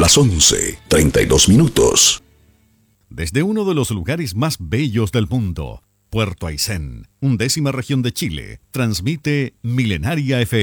las 11:32. Desde uno de los lugares más bellos del mundo, Puerto Aysén, 11ª región de Chile, transmite Milenaria FM.